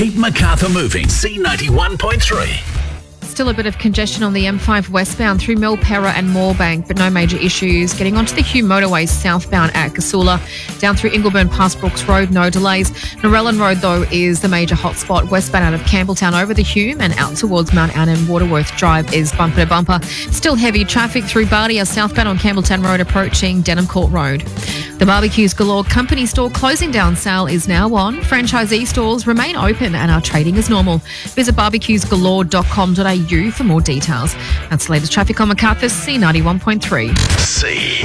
Keep Macarthur moving. C91.3. Still a bit of congestion on the M5 westbound through Milperra and Moorebank, but no major issues. Getting onto the Hume Motorway southbound at Casula, down through Ingleburn past Brooks Road, no delays. Narellan Road, though, is the major hotspot westbound out of Campbelltown over the Hume and out towards Mount Annan. Waterworth Drive is bumper to bumper. Still heavy traffic through Bardia southbound on Campbelltown Road approaching Denham Court Road. The Barbecues Galore company store closing down sale is now on. Franchisee stores remain open and are trading as normal. Visit barbecuesgalore.com.au for more details. That's the latest traffic on Macarthur, C91.3.